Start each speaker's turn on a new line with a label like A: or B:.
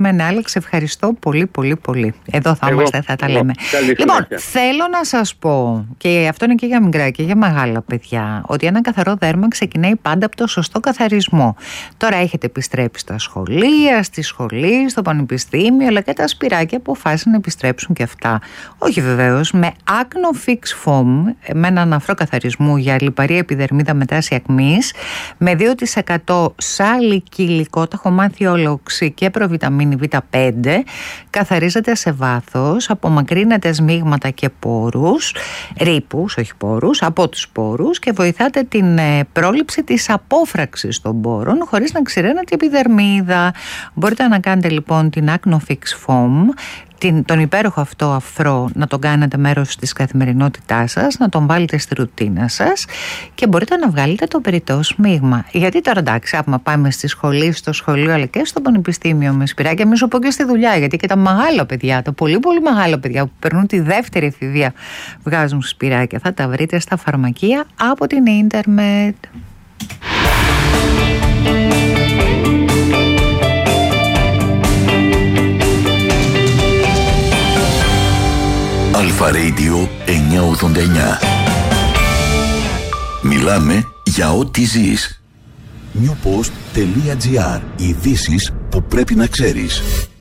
A: Ναι, Άλεξ, ευχαριστώ πολύ πολύ πολύ. Εδώ θα είμαστε, θα τα λέμε. Λοιπόν, θέλω να σας πω, και αυτό είναι και για μικρά και για μεγάλα παιδιά, ότι ένα καθαρό δέρμα ξεκινάει πάντα από το σωστό καθαρισμό. Τώρα έχετε επιστρέψει στα σχολεία, στη σχολή, στο πανεπιστήμιο, αλλά και τα σπυράκια αποφάσισαν να επιστρέψουν και αυτά. Όχι βεβαίως, με Acno Fix Foam, με έναν αφρό καθαρισμό για λιπαρή επιδερμίδα με τάση ακμής, με 2% σάλικη υλικό, τα έχω μάθει όλο, οξύ και προβιταμίνη Β5, καθαρίζεται σε βάθος, απομακρύνεται σμίγματα και πόρους, ρήπους, όχι πόρους, από τους πόρους, και βοηθάτε την πρόληψη της απόφραξης των πόρων χωρίς να ξηραίνεται η επιδερμίδα. Μπορείτε να κάνετε λοιπόν την Acno Fix Foam, τον υπέροχο αυτό αφρό, να τον κάνετε μέρος της καθημερινότητάς σας, να τον βάλετε στη ρουτίνα σας και μπορείτε να βγάλετε το περιττό σμίγμα. Γιατί τώρα εντάξει, άμα πάμε στη σχολή, στο σχολείο αλλά και στο πανεπιστήμιο με σπυράκια, μη σου πω και στη δουλειά, γιατί και τα μεγάλα παιδιά, τα πολύ πολύ μεγάλα παιδιά που περνούν τη δεύτερη εφηβεία βγάζουν σπυράκια. Θα τα βρείτε στα φαρμακεία από την ίντερνετ.
B: Αλφα Radio 989. Μιλάμε για ό,τι ζεις. Newpost.gr. Ειδήσεις που πρέπει να ξέρεις.